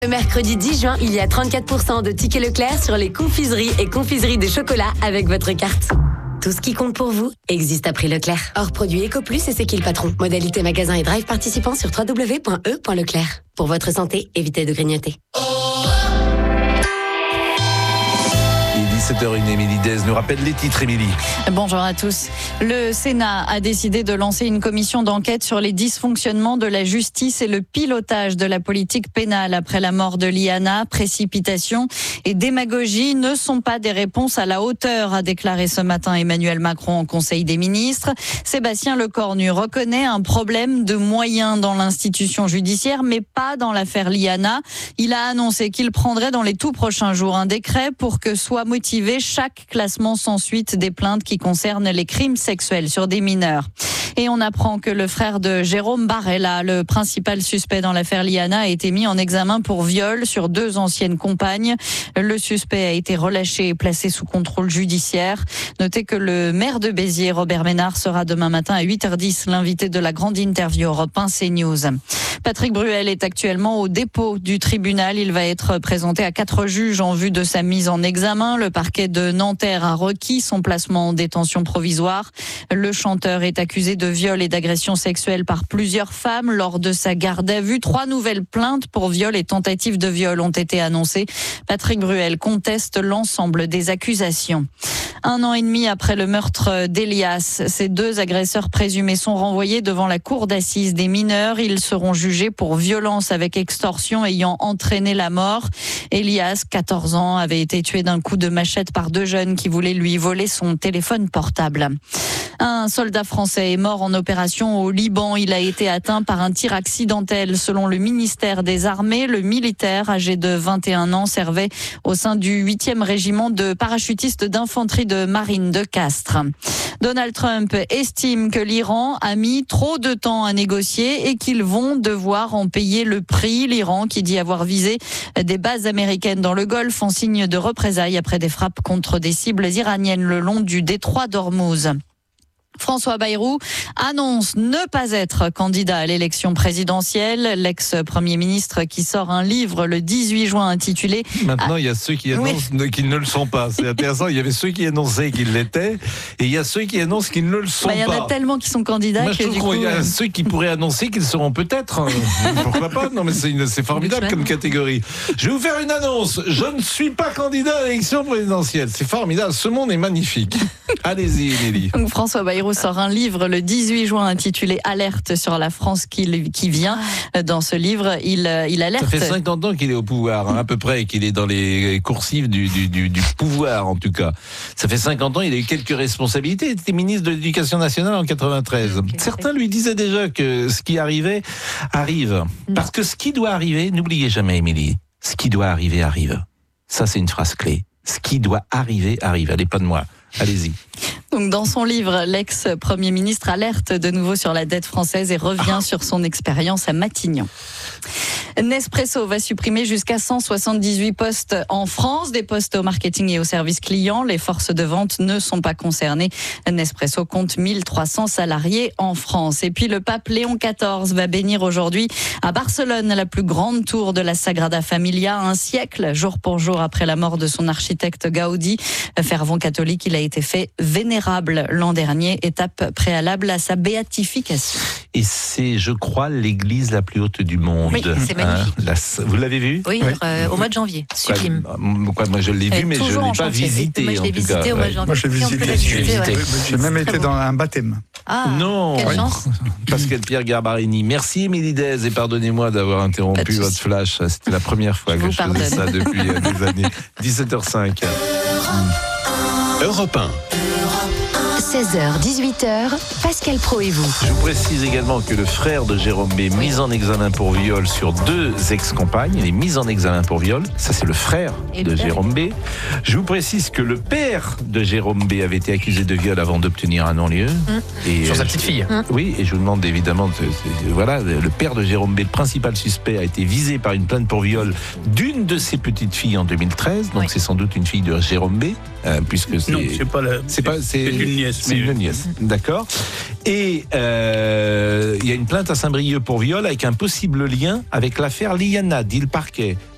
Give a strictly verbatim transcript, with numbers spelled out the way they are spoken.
Le mercredi dix juin, il y a trente-quatre pour cent de tickets Leclerc sur les confiseries et confiseries de chocolat avec votre carte. Tout ce qui compte pour vous existe à prix Leclerc. Hors produit EcoPlus et C'est qui le patron. Modalité magasin et drive participants sur w w w point e point leclerc. Pour votre santé, évitez de grignoter. dix-sept heures une, Émilie Dez nous rappelle les titres, Émilie. Bonjour à tous. Le Sénat a décidé de lancer une commission d'enquête sur les dysfonctionnements de la justice et le pilotage de la politique pénale après la mort de Liana. Précipitation et démagogie ne sont pas des réponses à la hauteur, a déclaré ce matin Emmanuel Macron en Conseil des ministres. Sébastien Lecornu reconnaît un problème de moyens dans l'institution judiciaire, mais pas dans l'affaire Liana. Il a annoncé qu'il prendrait dans les tout prochains jours un décret pour que soit motivé chaque classement sans suite des plaintes qui concernent les crimes sexuels sur des mineurs. Et on apprend que le frère de Jérôme Barella, le principal suspect dans l'affaire Liana, a été mis en examen pour viol sur deux anciennes compagnes. Le suspect a été relâché et placé sous contrôle judiciaire. Notez que le maire de Béziers, Robert Ménard, sera demain matin à huit heures dix l'invité de la grande interview Europe un CNews. Patrick Bruel est actuellement au dépôt du tribunal. Il va être présenté à quatre juges en vue de sa mise en examen. Le parquet de Nanterre a requis son placement en détention provisoire. Le chanteur est accusé de viol et d'agression sexuelle par plusieurs femmes lors de sa garde à vue. Trois nouvelles plaintes pour viol et tentative de viol ont été annoncées. Patrick Bruel conteste l'ensemble des accusations. Un an et demi après le meurtre d'Elias, ces deux agresseurs présumés sont renvoyés devant la cour d'assises des mineurs. Ils seront jugés pour violence avec extorsion ayant entraîné la mort. Elias, quatorze ans, avait été tué d'un coup de machette par deux jeunes qui voulaient lui voler son téléphone portable. Un soldat français est mort en opération au Liban. Il a été atteint par un tir accidentel. Selon le ministère des Armées, le militaire âgé de vingt et un ans servait au sein du huitième régiment de parachutistes d'infanterie de marine de Castres. Donald Trump estime que l'Iran a mis trop de temps à négocier et qu'ils vont devoir en payer le prix. L'Iran qui dit avoir visé des bases américaines dans le Golfe en signe de représailles après des frappes contre des cibles iraniennes le long du détroit d'Ormuz. François Bayrou annonce ne pas être candidat à l'élection présidentielle. L'ex-premier ministre qui sort un livre le dix-huit juin intitulé... Maintenant, il y a ceux qui annoncent oui. qu'ils ne le sont pas. C'est intéressant. Il y avait ceux qui annonçaient qu'ils l'étaient et il y a ceux qui annoncent qu'ils ne le sont bah, il y pas. Il y en a tellement qui sont candidats Moi, que je du coup... coup... Il y a ceux qui pourraient annoncer qu'ils seront peut-être. Pourquoi pas? Non, mais c'est, une... c'est formidable comme catégorie. Je vais vous faire une annonce. Je ne suis pas candidat à l'élection présidentielle. C'est formidable. Ce monde est magnifique. Allez-y, Nelly. Donc, François Bayrou sort un livre le dix-huit juin intitulé Alerte sur la France qui, qui vient. Dans ce livre, il, il alerte. Ça fait cinquante ans qu'il est au pouvoir, hein, à peu près, qu'il est dans les coursives du, du, du, du pouvoir, en tout cas. Ça fait cinquante ans, il a eu quelques responsabilités. Il était ministre de l'Éducation nationale en quatre-vingt-treize. Okay. Certains lui disaient déjà que ce qui arrivait, arrive. Non. Parce que ce qui doit arriver, n'oubliez jamais, Émilie, ce qui doit arriver, arrive. Ça, c'est une phrase clé. Ce qui doit arriver, arrive. Allez, pas de moi. Allez-y. Donc, dans son livre, l'ex-premier ministre alerte de nouveau sur la dette française et revient ah. sur son expérience à Matignon. Nespresso va supprimer jusqu'à cent soixante-dix-huit postes en France, des postes au marketing et au service client. Les forces de vente ne sont pas concernées. Nespresso compte mille trois cents salariés en France. Et puis le pape Léon quatorze va bénir aujourd'hui à Barcelone la plus grande tour de la Sagrada Familia, un siècle, jour pour jour après la mort de son architecte Gaudi. Fervent catholique, il a été fait vénérable l'an dernier, étape préalable à sa béatification. Et c'est, je crois, l'église la plus haute du monde. Oui, c'est magnifique. Hein, la, vous l'avez vu? Oui, oui. Euh, au mois de janvier. Sublime. Quoi, quoi, moi, je l'ai vu, mais je ne l'ai pas visité. Moi, je l'ai visité cas. au mois de janvier. Moi, je l'ai visité. visité, visité ouais. J'ai même été dans un baptême. Ah, non. Quelle oui. chance. Pascal Pierre Garbarini. Merci, Émilie Dez, et pardonnez-moi d'avoir interrompu votre flash. C'était la première fois je que je pardonne. faisais ça depuis des années. dix-sept heures cinq. Europe un. seize heures dix-huit heures, Pascal Pro et vous. Je vous précise également que le frère de Jérôme B, mis en examen pour viol sur deux ex-compagnes, il est mis en examen pour viol. Ça, c'est le frère et de Jérôme B. Je vous précise que le père de Jérôme B avait été accusé de viol avant d'obtenir un non-lieu. Mmh. Et sur sa petite fille. Mmh. Oui, et je vous demande évidemment, de, de, voilà, le père de Jérôme B, le principal suspect, a été visé par une plainte pour viol d'une de ses petites filles en deux mille treize. Donc, oui. c'est sans doute une fille de Jérôme B, euh, puisque c'est. Non, c'est pas la. C'est pas. C'est, c'est une nièce. C'est une nièce. D'accord. Et euh, il y a une plainte à Saint-Brieuc pour viol avec un possible lien avec l'affaire Liana, dit le parquet.